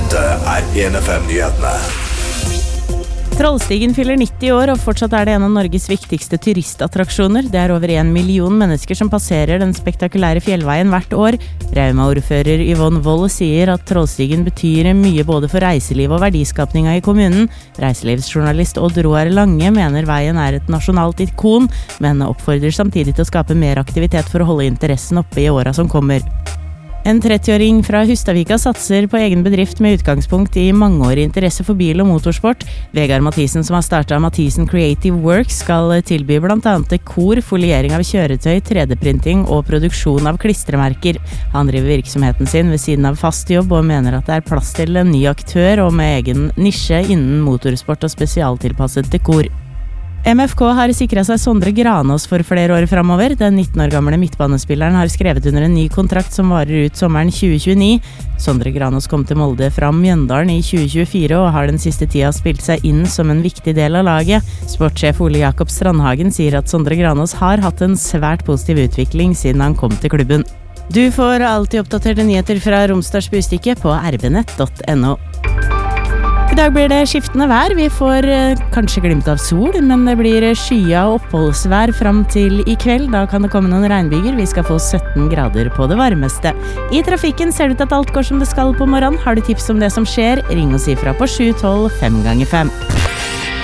Dette 1FM-nyhetene. Trollstigen fyller 90 år, og fortsatt det en av Norges viktigste turistattraksjoner. Det over 1 million mennesker som passerer den spektakulære fjellveien hvert år. Rauma-ordfører Yvonne Wold sier at Trollstigen betyr mye både for reiseliv og verdiskapninga i kommunen. Reiselivsjournalist Odd Roar Lange mener veien et nasjonalt ikon, men oppfordrer samtidig til å skape mer aktivitet for å holde interessen oppe i åra som kommer. En 30-åring fra Hustadvika satser på egen bedrift med utgangspunkt i mangeårig interesse for bil og motorsport. Vegard Mathisen, som har startet Mathisen Creative Works, skal tilby blant annet dekor, foliering av kjøretøy, 3D-printing og produksjon av klistremerker. Han driver virksomheten sin ved siden av fast jobb og mener at det plass til en ny aktør og med egen nisje innen motorsport og spesialtilpasset dekor. MFK har sikret seg Sondre Granås for flere år fremover. Den 19 år gamle midtbanespilleren har skrevet under en ny kontrakt som varer ut sommeren 2029. Sondre Granås kom til Molde fra Mjøndalen i 2024 og har den siste tida spilt seg inn som en viktig del av laget. Sportssjef Ole Jakob Strandhagen sier at Sondre Granås har hatt en svært positiv utvikling siden han kom til klubben. Du får alltid oppdaterte nyheter fra Romsdals Budstikke på rbnett.no. I dag blir det skiftende vær. Vi får kanskje glimt av sol, men det blir skya og oppholdsvær fram til i kveld. Da kan det komme noen regnbyger. Vi skal få 17 grader på det varmeste. I trafikken ser det ut at alt går som det skal på morgenen. Har du tips om det som skjer? Ring og si fra på 712 5x5.